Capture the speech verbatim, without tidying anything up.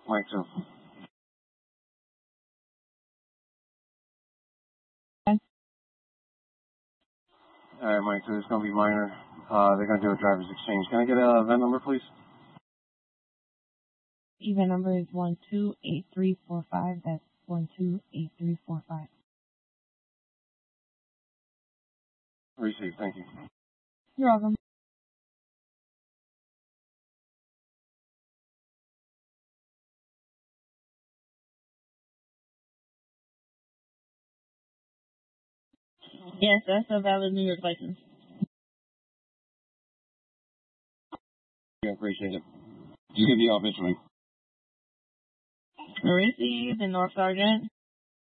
Mike two. Alright, Mike two, it's going to be minor. Uh, they're going to do a driver's exchange. Can I get a V I N number, please? E V A N number is one two eight three four five. That's one two eight three four five. Received, thank you. You're welcome. Yes, that's a valid New York license. Yeah, appreciate it. You give the office ring. Received, the North Sergeant.